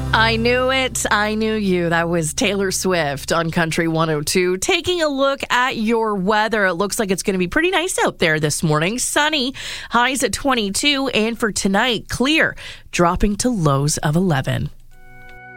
I knew it. I knew you. That was Taylor Swift on Country 102. Taking a look at your weather. It looks like it's going to be pretty nice out there this morning. Sunny, highs at 22. And for tonight, clear, dropping to lows of 11.